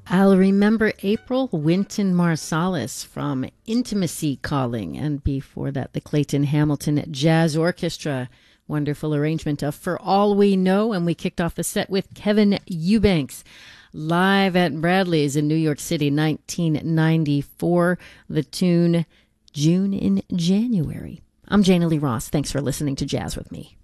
I'll remember April Wynton Marsalis from Intimacy Calling, and before that, the Clayton Hamilton Jazz Orchestra. Wonderful arrangement of For All We Know, and we kicked off the set with Kevin Eubanks, live at Bradley's in New York City, 1994. The tune, June in January. I'm Jana Lee Ross. Thanks for listening to Jazz with Me.